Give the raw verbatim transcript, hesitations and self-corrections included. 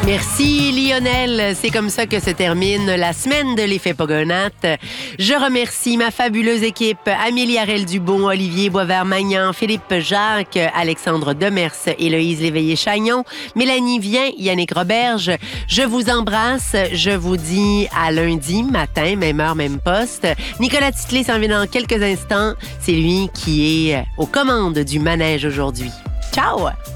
Merci Lionel, c'est comme ça que se termine la semaine de l'effet Pogonates. Je remercie ma fabuleuse équipe, Amélie Harel-Dubois, Olivier Boisvert-Magnan, Philippe Jacques, Alexandre Demers, Héloïse Léveillé-Chagnon, Mélanie Vien, Yannick Roberge. Je vous embrasse, je vous dis à lundi matin, même heure, même poste. Nicolas Titley s'en vient dans quelques instants, c'est lui qui est aux commandes du manège aujourd'hui. Ciao!